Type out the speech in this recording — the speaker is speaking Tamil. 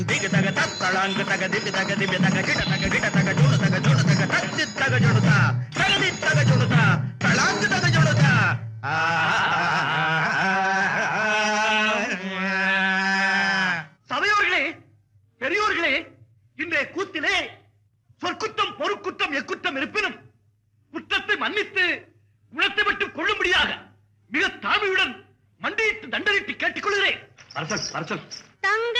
திக தக தத்தளாங்கு தக திபி தக திபி தக கிட தக கிட தக ஜோடு தக ஜோடு தக தத்தி தக ஜோடுதா தகதி தக ஜோடுதா தளாங்கு தக ஜோடுதா. சபையோர்களே, பெரியோர்களே, இன்றைய கூத்திலே சொற்குற்றம் பொறுக்குற்றம் எக்குற்றம் இருப்பினும் குற்றத்தை மன்னித்து குணத்தை மட்டும் கொள்ளும்படியாக மிக தாழ்மையுடன் மண்டியிட்டு தண்டனிட்டு கேட்டுக்கொள்கிறேன். அரசல் அரசல் தங்க